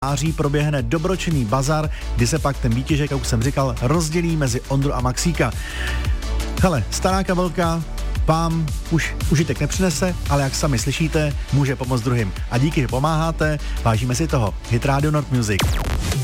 září proběhne dobročinný bazar, kdy se pak ten výtěžek, jak už jsem říkal, rozdělí mezi Ondru a Maxíka. Hele, stará kabelka vám už užitek nepřinese, ale jak sami slyšíte, může pomoct druhým. A díky, že pomáháte, vážíme si toho. Hit Radio Nord Music.